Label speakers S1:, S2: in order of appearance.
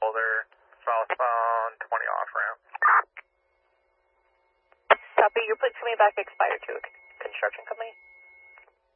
S1: Boulder, southbound 20 off ramp.
S2: Copy, your plate's coming back expired to a construction company.